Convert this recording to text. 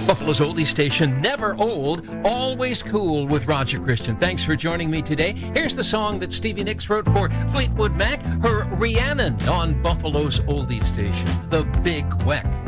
Buffalo's oldie station, never old, always cool with Roger Christian. Thanks for joining me today. Here's the song that Stevie Nicks wrote for Fleetwood Mac, her Rhiannon on Buffalo's oldie station, The Big Weck.